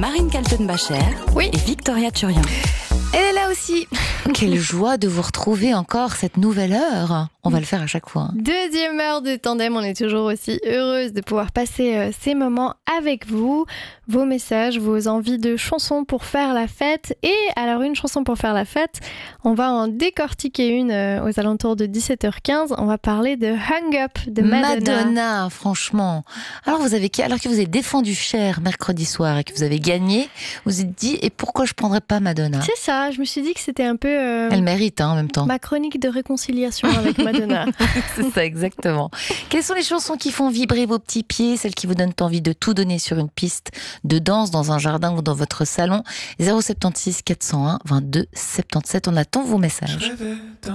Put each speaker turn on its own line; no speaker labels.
Marine Kaltenbacher et Victoria Turian.
Elle est là aussi.
Quelle joie de vous retrouver encore cette nouvelle heure. On va le faire à chaque fois.
Deuxième heure de tandem, on est toujours aussi heureuse de pouvoir passer ces moments avec vous. Vos messages, vos envies de chansons pour faire la fête. Et alors une chanson pour faire la fête, on va en décortiquer une aux alentours de 17h15. On va parler de Hung Up de Madonna.
Madonna, franchement. Alors que vous avez défendu Cher mercredi soir et que vous avez gagné, vous vous êtes dit, et pourquoi je prendrais pas Madonna ?
C'est ça, je me suis dit que c'était un peu...
Elle mérite en même temps.
Ma chronique de réconciliation avec Madonna.
C'est ça, exactement. Quelles sont les chansons qui font vibrer vos petits pieds, celles qui vous donnent envie de tout donner sur une piste de danse, dans un jardin ou dans votre salon ? 076 401 22 77. On attend vos messages.